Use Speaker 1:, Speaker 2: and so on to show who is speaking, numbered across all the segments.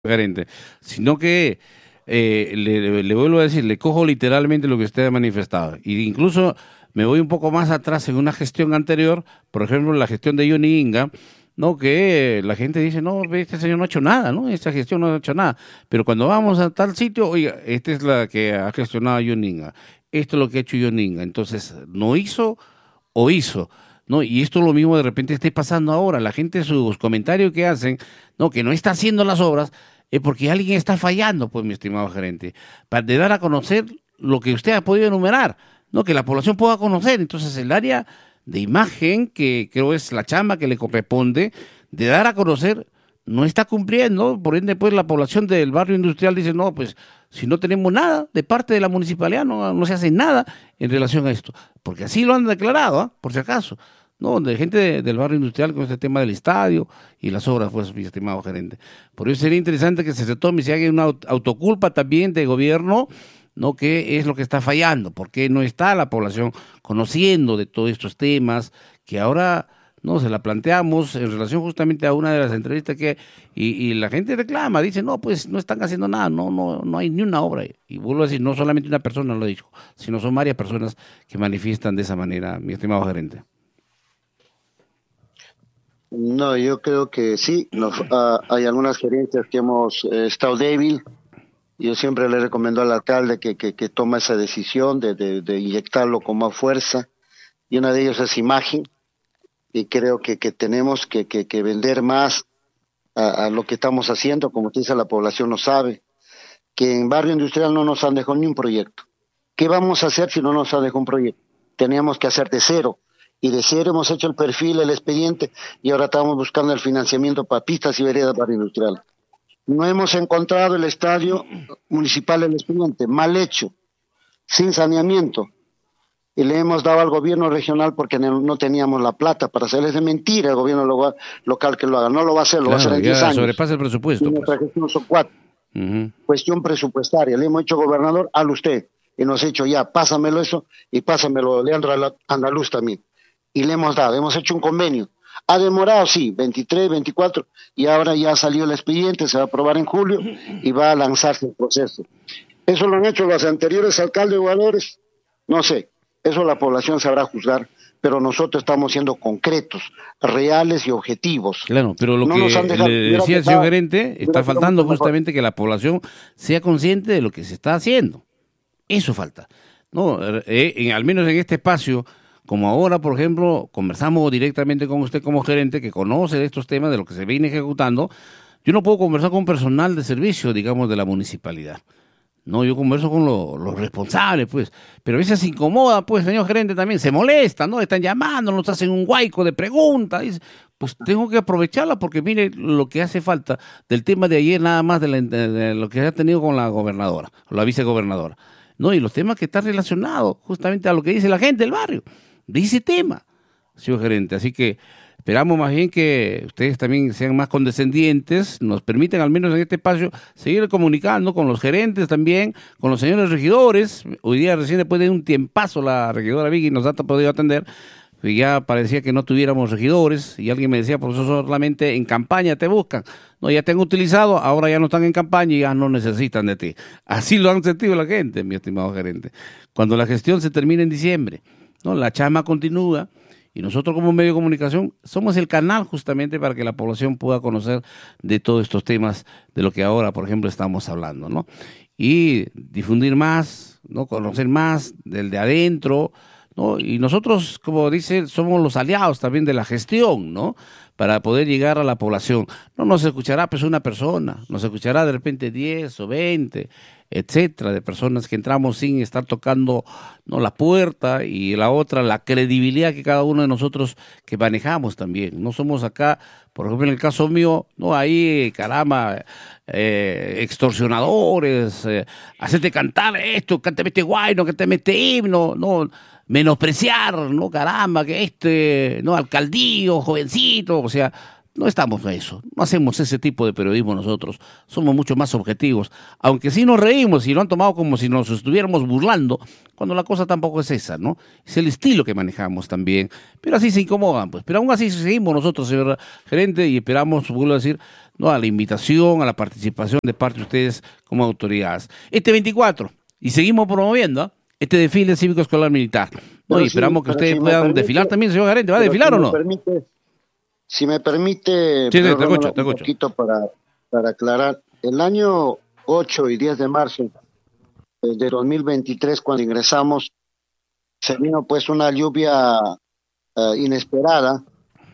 Speaker 1: gerente, sino que le vuelvo a decir, le cojo literalmente lo que usted ha manifestado. Y incluso me voy un poco más atrás en una gestión anterior, por ejemplo, la gestión de Johnny Inga, ¿no? Que la gente dice, no, este señor no ha hecho nada, ¿no? Esta gestión no ha hecho nada. Pero cuando vamos a tal sitio, oiga, esta es la que ha gestionado Johnny Inga, esto es lo que ha hecho Johnny Inga. Entonces, ¿no hizo o hizo? ¿No? Y esto lo mismo de repente esté pasando ahora. La gente, sus comentarios que hacen, ¿no? Que no está haciendo las obras, es porque alguien está fallando, pues, mi estimado gerente, para de dar a conocer lo que usted ha podido enumerar, ¿no? Que la población pueda conocer. Entonces, el área de imagen, que creo es la chamba que le corresponde, de dar a conocer, no está cumpliendo. Por ende, pues, la población del barrio industrial dice, no, pues, si no tenemos nada de parte de la municipalidad, no se hace nada en relación a esto. Porque así lo han declarado, ¿ah? Por si acaso. No, de gente del barrio industrial con este tema del estadio y las obras, pues, mi estimado gerente. Por eso sería interesante que se retome y se haga una autoculpa también de gobierno, ¿no? ¿Qué es lo que está fallando? ¿Por qué no está la población conociendo de todos estos temas que ahora no se la planteamos en relación justamente a una de las entrevistas y la gente reclama, dice, no, pues no están haciendo nada, no hay ni una obra. Y vuelvo a decir, no solamente una persona lo dijo, sino son varias personas que manifiestan de esa manera, mi estimado gerente.
Speaker 2: No, yo creo que sí, hay algunas gerencias que hemos estado débil. Yo siempre le recomiendo al alcalde que toma esa decisión de inyectarlo con más fuerza, y una de ellas es imagen, y creo que tenemos que vender más a lo que estamos haciendo. Como te dice, la población no sabe que en barrio industrial no nos han dejado ni un proyecto. ¿Qué vamos a hacer si no nos han dejado un proyecto? Teníamos que hacer de cero. Y de cero hemos hecho el perfil, el expediente, y ahora estamos buscando el financiamiento para pistas y veredas para industrial. No hemos encontrado el estadio municipal, el expediente, mal hecho, sin saneamiento. Y le hemos dado al gobierno regional porque no teníamos la plata para hacerlo. Es de mentira el gobierno local que lo haga. No lo va a hacer, lo va a hacer en 10 años.
Speaker 1: Sobrepasa el presupuesto.
Speaker 2: Y nuestra gestión son 4. Cuestión presupuestaria. Le hemos dicho, gobernador, hazlo usted. Y nos ha dicho, ya, pásamelo eso y pásamelo, Leandro Andaluz también. Y le hemos dado, hemos hecho un convenio. Ha demorado, sí, 23, 24, y ahora ya salió el expediente, se va a aprobar en julio y va a lanzarse el proceso. Eso lo han hecho los anteriores alcaldes o gobernadores, no sé, eso la población sabrá juzgar, pero nosotros estamos siendo concretos, reales y objetivos.
Speaker 1: Claro, pero lo que le decía el señor gerente, está faltando justamente que la población sea consciente de lo que se está haciendo. Eso falta. No, al menos en este espacio, como ahora, por ejemplo, conversamos directamente con usted como gerente que conoce de estos temas, de lo que se viene ejecutando. Yo no puedo conversar con personal de servicio, digamos, de la municipalidad. No, yo converso con los responsables, pues. Pero a veces se incomoda, pues, señor gerente, también. Se molesta, ¿no? Están llamando, nos hacen un huaico de preguntas. Pues tengo que aprovecharla porque mire lo que hace falta del tema de ayer, nada más de lo que ha tenido con la gobernadora, o la vicegobernadora. No, y los temas que están relacionados justamente a lo que dice la gente del barrio, de ese tema, señor gerente. Así que esperamos más bien que ustedes también sean más condescendientes, nos permitan al menos en este espacio seguir comunicando con los gerentes también, con los señores regidores. Hoy día recién después de un tiempazo la regidora Vicky nos ha podido atender, y ya parecía que no tuviéramos regidores, y alguien me decía, por eso solamente en campaña te buscan. No, ya te han utilizado, ahora ya no están en campaña y ya no necesitan de ti. Así lo han sentido la gente, mi estimado gerente. Cuando la gestión se termine en diciembre, ¿no? La chama continúa y nosotros como medio de comunicación somos el canal justamente para que la población pueda conocer de todos estos temas de lo que ahora, por ejemplo, estamos hablando, ¿no? Y difundir más, ¿no? Conocer más del de adentro, ¿no? Y nosotros, como dice, somos los aliados también de la gestión, ¿no? Para poder llegar a la población. No nos escuchará pues una persona, nos escuchará de repente 10 o 20, etcétera, de personas que entramos sin estar tocando, ¿no? La puerta, y la otra, la credibilidad que cada uno de nosotros que manejamos también. No somos acá, por ejemplo, en el caso mío, no ahí, caramba, extorsionadores, hacerte cantar esto, cántame este guayno, cántame este himno, no, menospreciar, no, caramba, que no, alcaldío, jovencito, o sea, No estamos a eso, no hacemos ese tipo de periodismo nosotros, somos mucho más objetivos, aunque sí nos reímos y lo han tomado como si nos estuviéramos burlando, cuando la cosa tampoco es esa, ¿no? Es el estilo que manejamos también, pero así se incomodan, pues, pero aún así seguimos nosotros, señor gerente, y esperamos, vuelvo a decir, ¿no?, a la invitación, a la participación de parte de ustedes como autoridades. Este 24, y seguimos promoviendo, ¿eh?, este desfile cívico escolar militar, ¿no? Y esperamos que ustedes puedan desfilar también, señor gerente, ¿va a desfilar o no?
Speaker 2: Si me permite,
Speaker 1: sí, te
Speaker 2: escucho. Poquito para aclarar. El año 8 y 10 de marzo de 2023, cuando ingresamos, se vino pues una lluvia inesperada,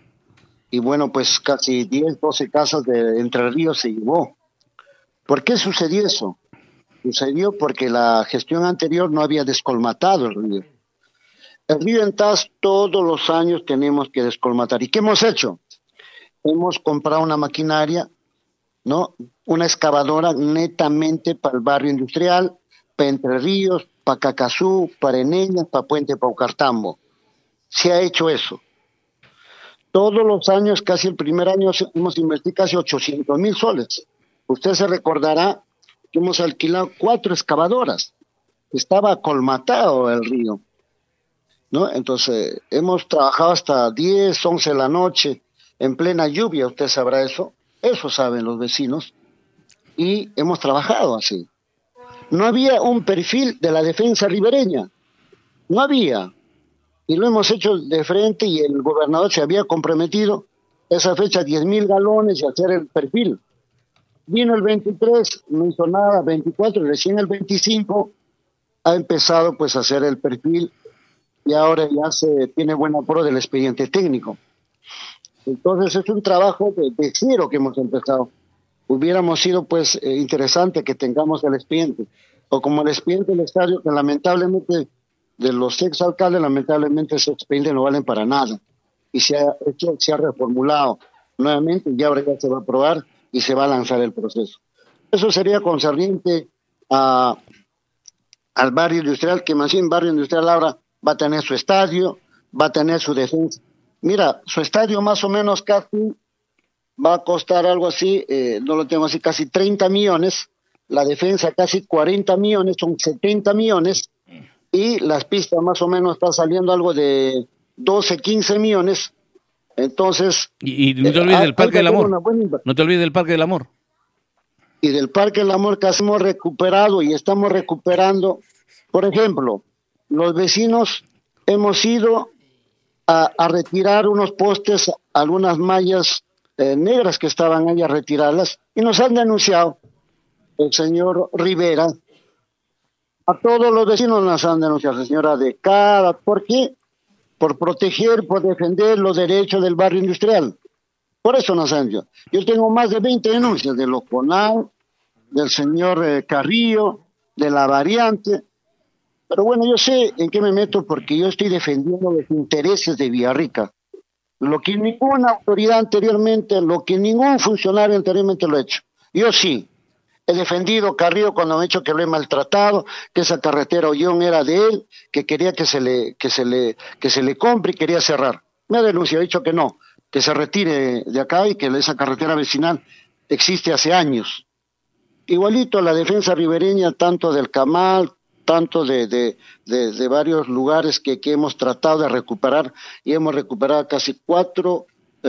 Speaker 2: y bueno, pues casi 10, 12 casas de Entre Ríos se llevó. ¿Por qué sucedió eso? Sucedió porque la gestión anterior no había descolmatado el río. El río en Taz todos los años tenemos que descolmatar. ¿Y qué hemos hecho? Hemos comprado una maquinaria, ¿no? Una excavadora netamente para el barrio industrial, para Entre Ríos, para Cacazú, para Eneñas, para Puente Paucartambo. Se ha hecho eso. Todos los años, casi el primer año, hemos invertido casi 800,000 soles. Usted se recordará que hemos alquilado 4 excavadoras. Estaba colmatado el río, ¿no? Entonces, hemos trabajado hasta 10, 11 de la noche, en plena lluvia, usted sabrá eso saben los vecinos, y hemos trabajado así. No había un perfil de la defensa ribereña, no había, y lo hemos hecho de frente, y el gobernador se había comprometido esa fecha 10,000 galones y hacer el perfil. Vino el 23, no hizo nada, 24, recién el 25 ha empezado pues a hacer el perfil, y ahora ya se tiene buena prueba del expediente técnico. Entonces es un trabajo de cero que hemos empezado. Hubiéramos sido pues interesante que tengamos el expediente, o como el expediente del estadio, que lamentablemente de los exalcaldes, lamentablemente ese expediente no valen para nada, y se ha reformulado nuevamente, y ahora ya se va a aprobar y se va a lanzar el proceso. Eso sería concerniente al barrio industrial, que más bien barrio industrial ahora va a tener su estadio, va a tener su defensa. Mira, su estadio más o menos casi va a costar algo así, no lo tengo así, casi 30 millones, la defensa casi 40 millones, son 70 millones, y las pistas más o menos está saliendo algo de 12, 15 millones, entonces...
Speaker 1: Y no te olvides del Parque del Amor, no te olvides del Parque del Amor.
Speaker 2: Y del Parque del Amor que hemos recuperado y estamos recuperando, por ejemplo, los vecinos hemos ido a retirar unos postes, algunas mallas negras que estaban ahí, a retirarlas, y nos han denunciado el señor Rivera. A todos los vecinos nos han denunciado, señora de cada. ¿Por qué? Por proteger, por defender los derechos del barrio industrial. Por eso nos han denunciado. Yo tengo más de 20 denuncias de Loconal, del señor Carrillo, de la variante. Pero bueno, yo sé en qué me meto, porque yo estoy defendiendo los intereses de Villarrica. Lo que ninguna autoridad anteriormente, lo que ningún funcionario anteriormente lo ha hecho. Yo sí, he defendido a Carrillo cuando me ha dicho que lo he maltratado, que esa carretera Ollón era de él, que quería que se le compre y quería cerrar. Me ha denunciado, ha dicho que no, que se retire de acá y que esa carretera vecinal existe hace años. Igualito la defensa ribereña, tanto del Camal, tanto de varios lugares que hemos tratado de recuperar, y hemos recuperado casi 4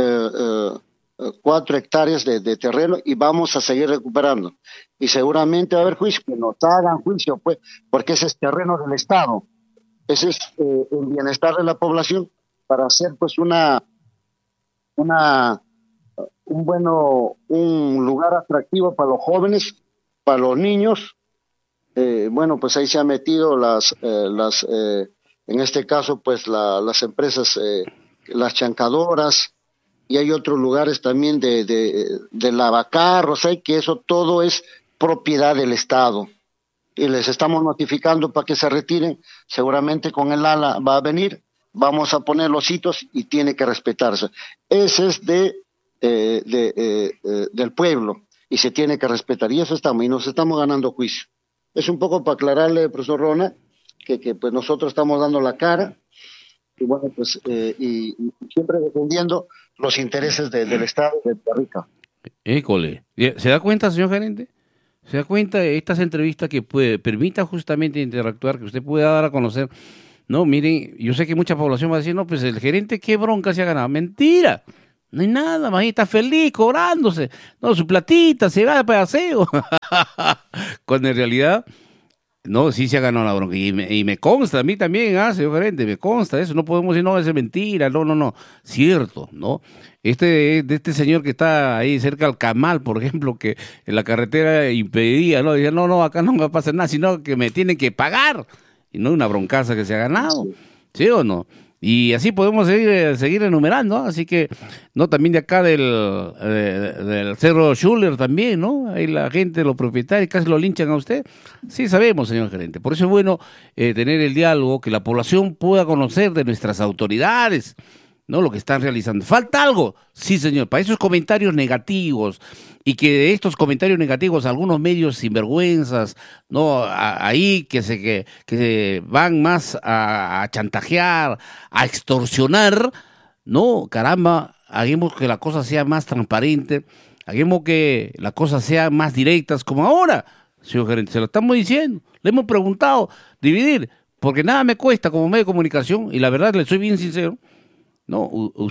Speaker 2: hectáreas de terreno, y vamos a seguir recuperando. Y seguramente va a haber juicio, que nos hagan juicio, pues, porque ese es terreno del Estado, ese es el bienestar de la población, para hacer pues un lugar atractivo para los jóvenes, para los niños. Bueno, pues ahí se han metido en este caso, pues las empresas, las chancadoras, y hay otros lugares también de lavacarros, que eso todo es propiedad del Estado. Y les estamos notificando para que se retiren. Seguramente con el ALA va a venir, vamos a poner los hitos y tiene que respetarse. Ese es del pueblo, y se tiene que respetar, y eso estamos, y nos estamos ganando juicio. Es un poco para aclararle, profesor Rona, que pues nosotros estamos dando la cara, y bueno, pues y siempre defendiendo los intereses del Estado de Costa Rica.
Speaker 1: École. ¿Se da cuenta, señor gerente? ¿Se da cuenta de estas entrevistas que permita justamente interactuar, que usted pueda dar a conocer? No, miren, yo sé que mucha población va a decir, no, pues el gerente qué bronca se ha ganado. Mentira. No hay nada, más está feliz cobrándose. No, su platita se va de paseo. Cuando en realidad, no, sí se ha ganado la bronca. Y me consta, a mí también, señor gerente, me consta eso. No podemos decir, no, es mentira. No, no, no. Cierto, ¿no? De este señor que está ahí cerca al Camal, por ejemplo, que en la carretera impedía, ¿no? Decía, no, acá no va a pasar nada, sino que me tienen que pagar. Y no una broncaza que se ha ganado. ¿Sí o no? Y así podemos seguir enumerando, ¿no? Así que, no, también de acá del Cerro Schuller también, ¿no? Ahí la gente, los propietarios, casi lo linchan a usted. Sí, sabemos, señor gerente. Por eso es bueno tener el diálogo, que la población pueda conocer de nuestras autoridades, ¿no? Lo que están realizando. ¿Falta algo? Sí, señor. Para esos comentarios negativos, y que de estos comentarios negativos algunos medios sinvergüenzas, ¿no? Ahí que se van más a chantajear, a extorsionar, ¿no? Caramba, hagamos que la cosa sea más transparente, hagamos que la cosa sea más directas, como ahora, señor gerente, se lo estamos diciendo, le hemos preguntado, dividir, porque nada me cuesta como medio de comunicación, y la verdad le soy bien sincero. No,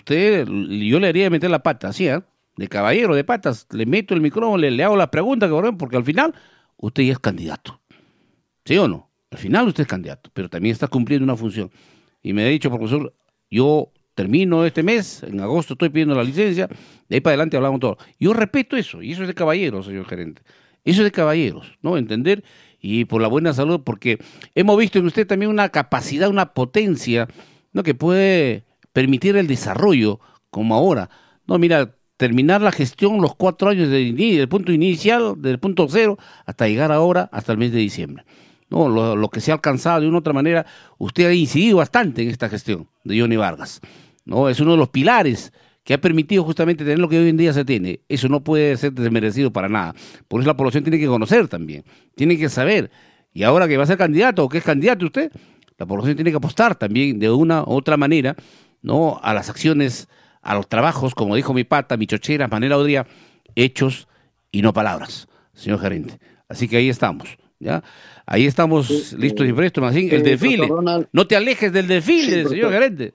Speaker 1: yo le haría meter la pata, así, de caballero, de patas, le meto el micrófono, le hago la pregunta, porque al final usted ya es candidato. ¿Sí o no? Al final usted es candidato, pero también está cumpliendo una función. Y me ha dicho, profesor, yo termino este mes, en agosto estoy pidiendo la licencia, de ahí para adelante hablamos todo. Yo respeto eso, y eso es de caballeros, señor gerente. Eso es de caballeros, ¿no? Entender, y por la buena salud, porque hemos visto en usted también una capacidad, una potencia, ¿no? Que puede permitir el desarrollo, como ahora. No, mira, terminar la gestión los 4 años del punto inicial, del punto cero, hasta llegar ahora, hasta el mes de diciembre. No, lo que se ha alcanzado de una u otra manera, usted ha incidido bastante en esta gestión de Johnny Vargas. No, es uno de los pilares que ha permitido justamente tener lo que hoy en día se tiene. Eso no puede ser desmerecido para nada. Por eso la población tiene que conocer también, tiene que saber. Y ahora que va a ser candidato o que es candidato usted, la población tiene que apostar también de una u otra manera, ¿no? A las acciones, a los trabajos, como dijo mi pata, mi chochera, Manela Odría, hechos y no palabras, señor gerente. Así que ahí estamos, ¿ya? Ahí estamos listos y prestos, más bien, el desfile. Ronald, no te alejes del desfile, sí, señor gerente.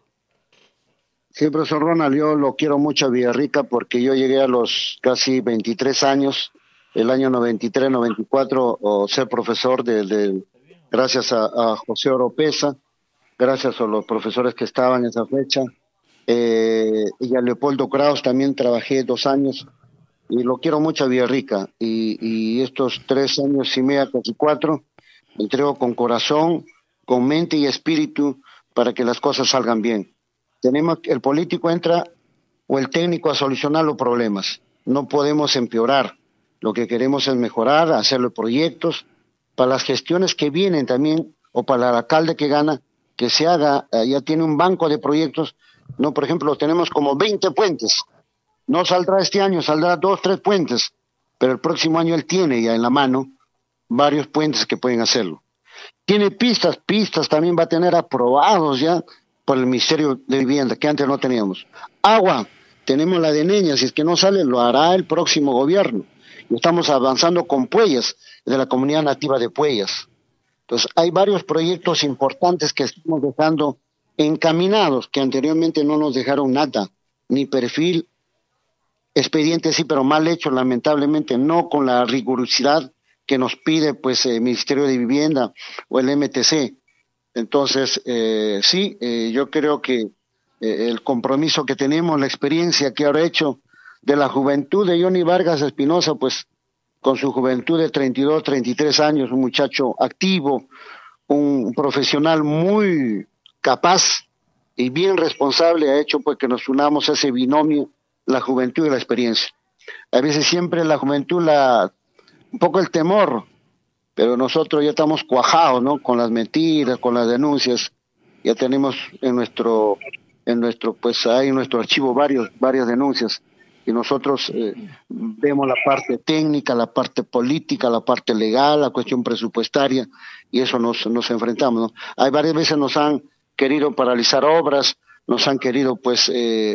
Speaker 2: Sí, profesor Ronald, yo lo quiero mucho a Villarrica porque yo llegué a los casi 23 años, el año 93, 94, o ser profesor gracias a José Oropesa, gracias a los profesores que estaban en esa fecha, y a Leopoldo Kraus también trabajé 2 años, y lo quiero mucho a Villarrica, y estos 3 años y medio, casi 4, me entrego con corazón, con mente y espíritu para que las cosas salgan bien. El político entra, o el técnico, a solucionar los problemas, no podemos empeorar, lo que queremos es mejorar, hacerle proyectos, para las gestiones que vienen también, o para el alcalde que gana, que se haga, ya tiene un banco de proyectos, no, por ejemplo, tenemos como 20 puentes, no saldrá este año, saldrá 2, 3 puentes, pero el próximo año él tiene ya en la mano varios puentes que pueden hacerlo. Tiene pistas también va a tener aprobados ya por el Ministerio de Vivienda, que antes no teníamos. Agua, tenemos la de Neña, si es que no sale, lo hará el próximo gobierno. Y estamos avanzando con Puellas, de la comunidad nativa de Puellas. Entonces, hay varios proyectos importantes que estamos dejando encaminados, que anteriormente no nos dejaron nada, ni perfil, expediente sí, pero mal hecho, lamentablemente, no con la rigurosidad que nos pide pues el Ministerio de Vivienda o el MTC. Entonces, yo creo que el compromiso que tenemos, la experiencia que habrá hecho de la juventud de Johnny Vargas Espinosa, pues con su juventud de 32, 33 años, un muchacho activo, un profesional muy capaz y bien responsable, ha hecho pues que nos unamos a ese binomio, la juventud y la experiencia. A veces siempre la juventud, un poco el temor, pero nosotros ya estamos cuajados, ¿no? Con las mentiras, con las denuncias, ya tenemos en nuestro pues hay en nuestro archivo varias denuncias, y nosotros vemos la parte técnica, la parte política, la parte legal, la cuestión presupuestaria, y eso nos enfrentamos, ¿no? Hay varias veces nos han querido paralizar obras, nos han querido pues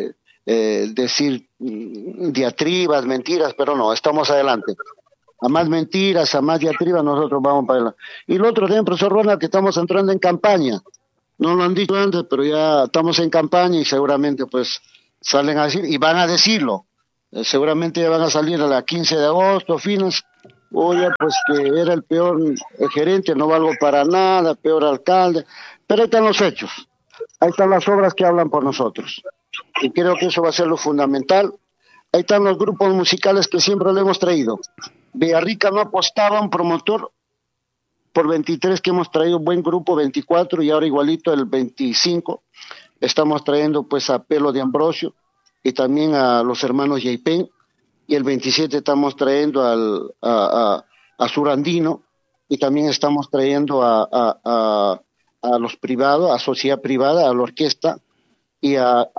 Speaker 2: decir diatribas, mentiras, pero no, estamos adelante. A más mentiras, a más diatribas, nosotros vamos para adelante. Y lo otro también, profesor Ronald, que estamos entrando en campaña. No lo han dicho antes, pero ya estamos en campaña y seguramente pues salen a decir, y van a decirlo. Seguramente ya van a salir a la 15 de agosto, fines. Oye, pues que era el peor gerente, no valgo para nada, peor alcalde. Pero ahí están los hechos. Ahí están las obras que hablan por nosotros. Y creo que eso va a ser lo fundamental. Ahí están los grupos musicales que siempre le hemos traído. Villarrica no apostaba a un promotor por 23 que hemos traído, buen grupo, 24, y ahora igualito el 25. Estamos trayendo pues a Pelo de Ambrosio y también a los hermanos Yaipen. Y el 27 estamos trayendo a Surandino, y también estamos trayendo a los privados, a sociedad privada, a la orquesta, y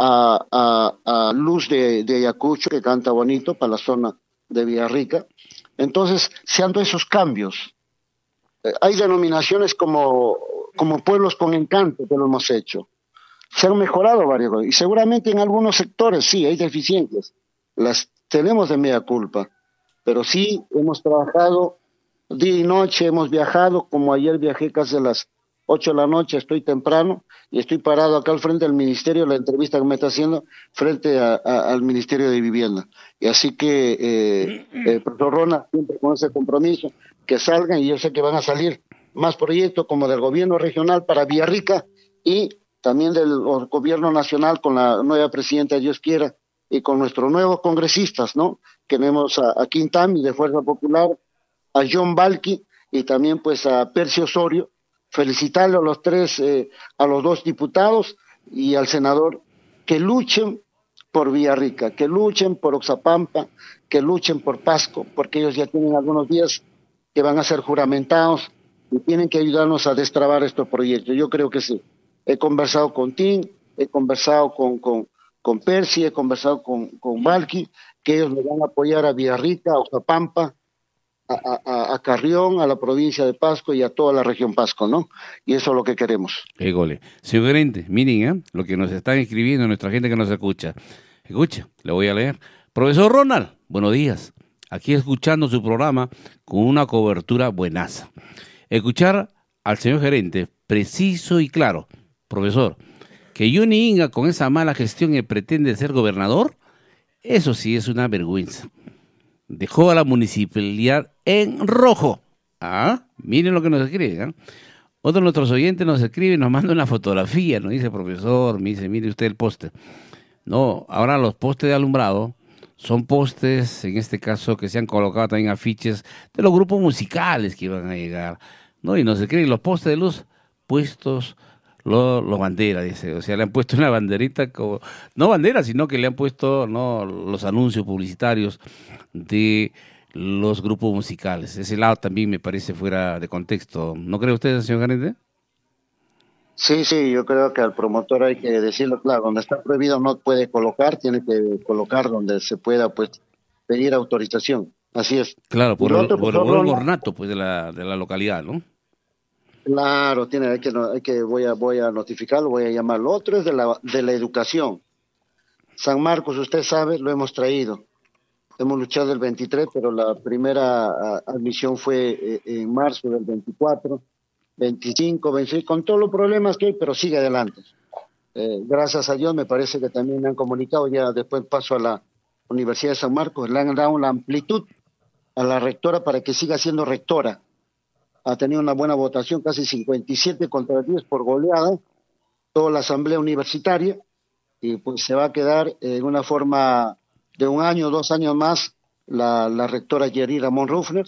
Speaker 2: a Luz de Ayacucho, que canta bonito para la zona de Villarrica. Entonces, se han dado esos cambios. Hay denominaciones como pueblos con encanto que lo hemos hecho. Se han mejorado varias cosas, y seguramente en algunos sectores sí, hay deficiencias. Las tenemos de media culpa, pero sí hemos trabajado día y noche, hemos viajado, como ayer viajé casi a las 8 de la noche, estoy temprano y estoy parado acá al frente del ministerio, la entrevista que me está haciendo frente al Ministerio de Vivienda. Y así que, profesor Rona, siempre con ese compromiso, que salgan, y yo sé que van a salir más proyectos como del gobierno regional para Villarrica y también del gobierno nacional con la nueva presidenta, Dios quiera, y con nuestros nuevos congresistas, ¿no? Tenemos a Quintami de Fuerza Popular, a John Balki y también pues a Percio Osorio. Felicitarle a los tres, a los dos diputados y al senador, que luchen por Villarrica, que luchen por Oxapampa, que luchen por Pasco, porque ellos ya tienen algunos días que van a ser juramentados y tienen que ayudarnos a destrabar estos proyectos. Yo creo que sí. He conversado con Tim, he conversado con Percy, he conversado con Balki, que ellos me van a apoyar a Villarrica, a Oxapampa, a Carrión, a la provincia de Pasco y a toda la región Pasco, ¿no? Y eso es lo que queremos.
Speaker 1: Gole. Señor gerente, miren, lo que nos están escribiendo nuestra gente que nos escucha. Escucha, le voy a leer. Profesor Ronald, buenos días. Aquí escuchando su programa con una cobertura buenaza. Escuchar al señor gerente preciso y claro. Profesor, que Johnny Inga con esa mala gestión pretende ser gobernador, eso sí es una vergüenza. Dejó a la municipalidad en rojo. Miren lo que nos escribe. Otro de nuestros oyentes nos escribe y nos manda una fotografía, nos dice, profesor, me dice, mire usted el poste. No, ahora los postes de alumbrado son postes, en este caso, que se han colocado también afiches de los grupos musicales que iban a llegar, ¿no? Y nos escribe los postes de luz puestos, los banderas, dice, o sea, le han puesto una banderita, como, no bandera, sino que le han puesto, no, los anuncios publicitarios de los grupos musicales. Ese lado también me parece fuera de contexto. ¿No cree usted, señor gerente?
Speaker 2: Sí, yo creo que al promotor hay que decirlo claro, donde está prohibido no puede colocar, tiene que colocar donde se pueda pues pedir autorización. Así es.
Speaker 1: Claro, por el ornato pues de la localidad, ¿no?
Speaker 2: Claro, voy a notificarlo, voy a llamarlo. Otro es de la educación. San Marcos, usted sabe, lo hemos traído. Hemos luchado el 23, pero la primera admisión fue en marzo del 24, 25, 26, con todos los problemas que hay, pero sigue adelante. Gracias a Dios, me parece que también me han comunicado, ya después paso a la Universidad de San Marcos, le han dado la amplitud a la rectora para que siga siendo rectora. Ha tenido una buena votación, casi 57 contra 10 por goleada, toda la asamblea universitaria, y pues se va a quedar en una forma de 1 año, 2 años más, la rectora Yerira Monrufner.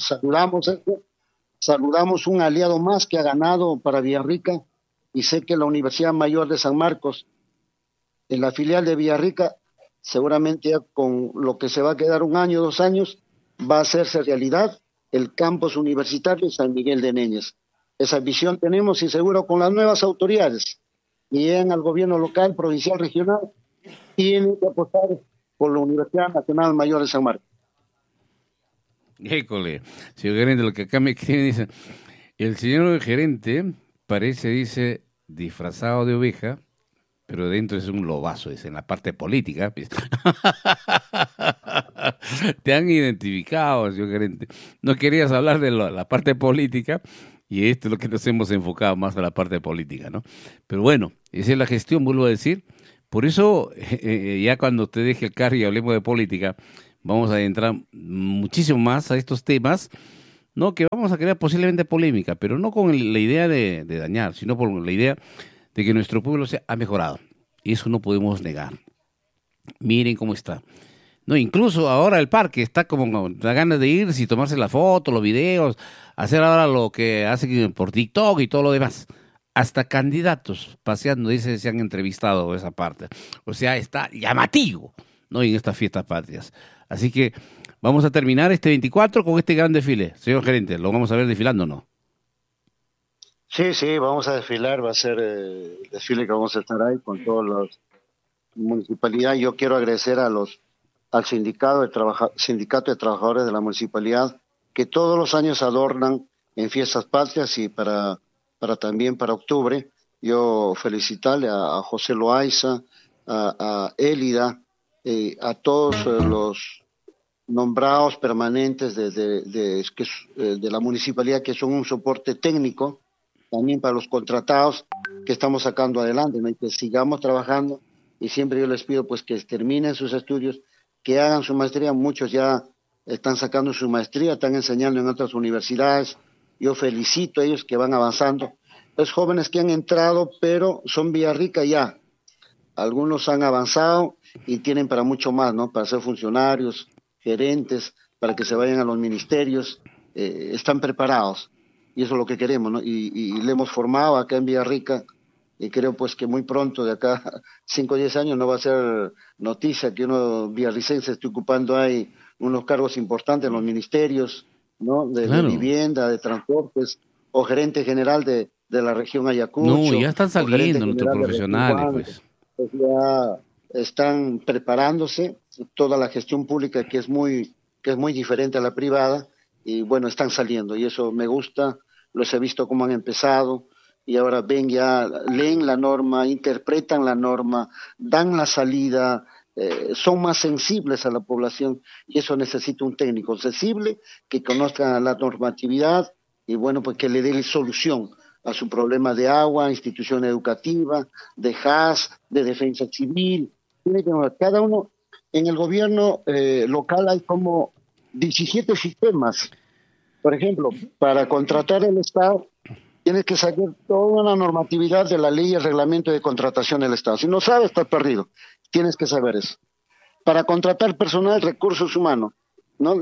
Speaker 2: Saludamos un aliado más que ha ganado para Villarrica, y sé que la Universidad Mayor de San Marcos, en la filial de Villarrica, seguramente ya con lo que se va a quedar 1 año, 2 años, va a hacerse realidad el campus universitario de San Miguel de Neñes. Esa visión tenemos, y seguro con las nuevas autoridades y en el gobierno local, provincial, regional, tienen que apostar por la Universidad Nacional Mayor de San Marcos.
Speaker 1: École, señor gerente, lo que acá me escriben dice, el señor gerente parece, dice, disfrazado de oveja, pero dentro es un lobazo, es en la parte política. Pues. Te han identificado, señor gerente. No querías hablar de la parte política y esto es lo que nos hemos enfocado más a la parte política, ¿no? Pero bueno, esa es la gestión, vuelvo a decir. Por eso, ya cuando te deje el carro y hablemos de política, vamos a entrar muchísimo más a estos temas, ¿no? Que vamos a crear posiblemente polémica, pero no con la idea de dañar, sino por la idea de que nuestro pueblo se ha mejorado. Y eso no podemos negar. Miren cómo está. No, incluso ahora el parque está como da ganas de irse y tomarse la foto, los videos, hacer ahora lo que hacen por TikTok y todo lo demás. Hasta candidatos paseando, dice, se han entrevistado esa parte. O sea, está llamativo, ¿no? En estas fiestas patrias. Así que vamos a terminar este 24 con este gran desfile. Señor gerente, ¿lo vamos a ver desfilando o no?
Speaker 2: Sí, vamos a desfilar, va a ser el desfile que vamos a estar ahí con todas las municipalidades. Yo quiero agradecer al sindicato de trabajadores de la municipalidad que todos los años adornan en fiestas patrias y también para octubre. Yo felicitarle a José Loaiza, a Élida, a todos los nombrados permanentes de la municipalidad que son un soporte técnico, también para los contratados que estamos sacando adelante, ¿no? Y que sigamos trabajando, y siempre yo les pido pues que terminen sus estudios, que hagan su maestría. Muchos ya están sacando su maestría, están enseñando en otras universidades. Yo felicito a ellos que van avanzando. Los jóvenes que han entrado, pero son Villarrica ya. Algunos han avanzado y tienen para mucho más, ¿no? Para ser funcionarios, gerentes, para que se vayan a los ministerios. Están preparados. Y eso es lo que queremos, ¿no? Y le hemos formado acá en Villarrica, y creo pues que muy pronto, de acá 5 o 10 años, no va a ser noticia que uno villarricense esté ocupando ahí unos cargos importantes en los ministerios, ¿no? De vivienda, de transportes, o gerente general de la región Ayacucho.
Speaker 1: No, ya están saliendo nuestros profesionales,
Speaker 2: pues ya están preparándose. Toda la gestión pública que es muy diferente a la privada, y bueno, están saliendo, y eso me gusta. Los he visto cómo han empezado, y ahora ven, ya leen la norma, interpretan la norma, dan la salida, son más sensibles a la población, y eso necesita un técnico sensible que conozca la normatividad, y bueno, pues que le dé solución a su problema de agua, institución educativa, de HAS, de defensa civil. Cada uno, en el gobierno local hay como 17 sistemas. Por ejemplo, para contratar el Estado, tienes que saber toda la normatividad de la ley y el reglamento de contratación del Estado. Si no sabes, estás perdido. Tienes que saber eso. Para contratar personal, recursos humanos, ¿no?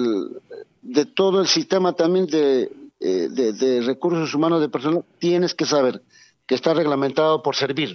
Speaker 2: De todo el sistema también de recursos humanos de personal, tienes que saber que está reglamentado por servir.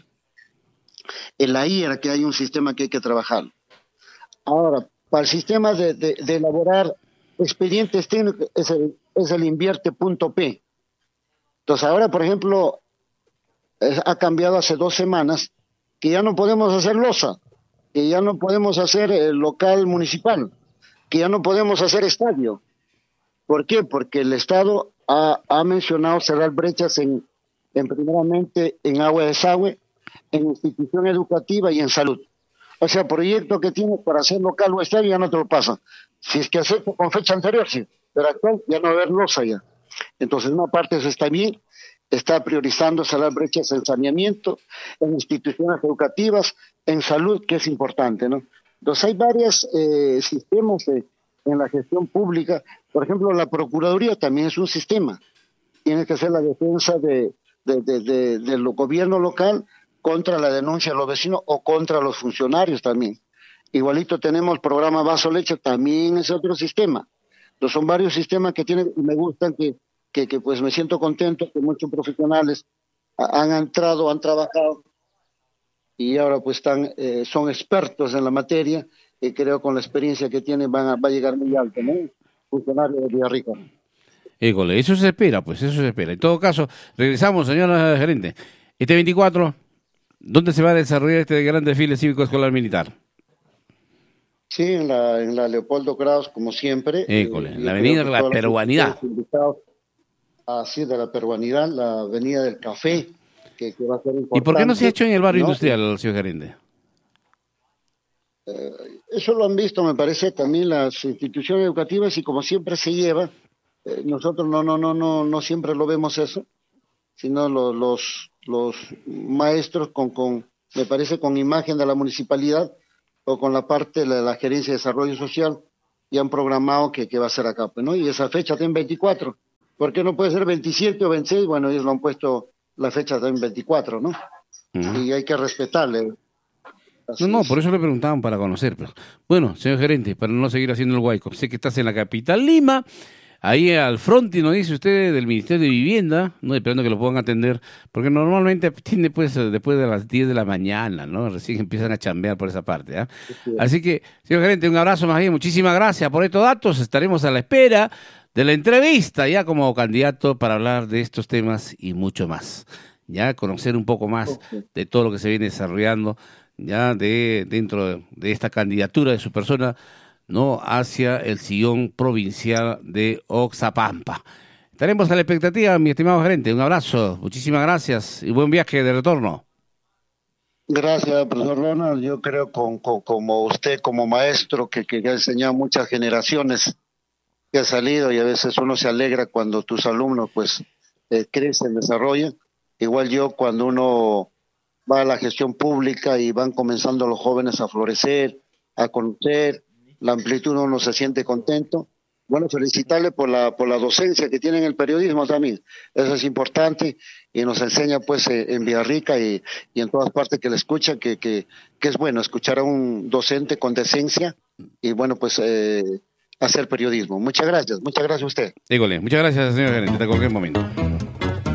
Speaker 2: En la IER, que hay un sistema que hay que trabajar. Ahora, para el sistema de elaborar expedientes técnicos, es el invierte.p. Entonces ahora, por ejemplo, ha cambiado hace 2 semanas que ya no podemos hacer losa, que ya no podemos hacer local municipal, que ya no podemos hacer estadio. ¿Por qué? Porque el Estado ha mencionado cerrar brechas primeramente en agua de desagüe, en institución educativa y en salud. O sea, proyecto que tienes para hacer local o estadio ya no te lo pasa. Si es que haces con fecha anterior, sí, pero actual ya no va a haber losa ya. Entonces, una parte eso está bien, está priorizando cerrar brechas en saneamiento, en instituciones educativas, en salud, que es importante, ¿no? Entonces, hay varios sistemas en la gestión pública. Por ejemplo, la Procuraduría también es un sistema. Tiene que hacer la defensa del gobierno local contra la denuncia de los vecinos o contra los funcionarios también. Igualito tenemos el programa Vaso Leche, también es otro sistema. Entonces son varios sistemas que tienen, y me gustan, que pues me siento contento que muchos profesionales han entrado, han trabajado, y ahora pues son expertos en la materia, y creo con la experiencia que tienen va a llegar muy alto, ¿no? Funcionarios de Villarrica.
Speaker 1: École, eso se espera, pues eso se espera. En todo caso, regresamos, señora gerente. Este 24, ¿dónde se va a desarrollar este gran desfile cívico escolar militar?
Speaker 2: Sí, en la Leopoldo Kraus, como siempre.
Speaker 1: École, en la avenida de la Peruanidad.
Speaker 2: Así, de la Peruanidad, la avenida del Café. va a ser importante.
Speaker 1: ¿Y por qué no se ha hecho en el barrio industrial, señor gerente?
Speaker 2: Eso lo han visto, me parece, también las instituciones educativas, y como siempre se lleva, nosotros no siempre lo vemos eso, sino los maestros me parece, con imagen de la municipalidad o con la parte de la Gerencia de Desarrollo Social, y han programado que va a ser acá, pues, ¿no? Y esa fecha está en 24. ¿Por qué no puede ser 27 o 26? Bueno, ellos lo han puesto la fecha en 24, ¿no? Y hay que respetarle.
Speaker 1: No, por eso le preguntaban para conocer. Pero bueno, señor gerente, para no seguir haciendo el guayco, sé que estás en la capital Lima, ahí al frente, nos dice usted, del Ministerio de Vivienda, no esperando que lo puedan atender, porque normalmente tiene pues después de las 10 de la mañana, ¿no? Recién empiezan a chambear por esa parte, ¿ah? Sí. Así que, señor gerente, un abrazo más bien, muchísimas gracias por estos datos, estaremos a la espera de la entrevista ya como candidato para hablar de estos temas y mucho más, ya conocer un poco más de todo lo que se viene desarrollando ya dentro de esta candidatura de su persona, ¿no?, hacia el sillón provincial de Oxapampa. Estaremos a la expectativa, mi estimado gerente. Un abrazo, muchísimas gracias y buen viaje de retorno.
Speaker 2: Gracias, profesor Ronald. Yo creo como usted, como maestro que ha enseñado muchas generaciones, que ha salido, y a veces uno se alegra cuando tus alumnos pues crecen, desarrollan. Igual yo, cuando uno va a la gestión pública y van comenzando los jóvenes a florecer, a conocer la amplitud, uno se siente contento. Bueno, felicitarle por la docencia que tiene en el periodismo también. Eso es importante y nos enseña pues en Villarrica y en todas partes que le escuchan que es bueno escuchar a un docente con decencia y bueno, pues hacer periodismo. Muchas gracias a usted.
Speaker 1: Dígole, muchas gracias, señor gerente, hasta cualquier momento.